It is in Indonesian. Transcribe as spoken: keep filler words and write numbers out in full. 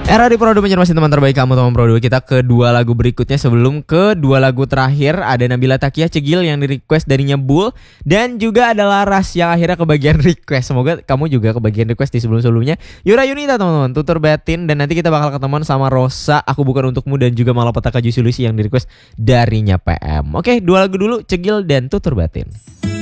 Era di Pro dua masih teman terbaik kamu teman Pro dua. Kita ke dua lagu berikutnya. Sebelum ke dua lagu terakhir, ada Nabila Takia Cegil yang di request dari Nyebul, dan juga ada Laras yang akhirnya kebagian request. Semoga kamu juga kebagian request di sebelum-sebelumnya. Yura Yunita teman-teman, Tutur Batin, dan nanti kita bakal ketemuan sama Rosa, Aku Bukan Untukmu, dan juga Malapetaka Juicy Lucy yang di request darinya P M. Oke, dua lagu dulu, Cegil dan Tutur Batin.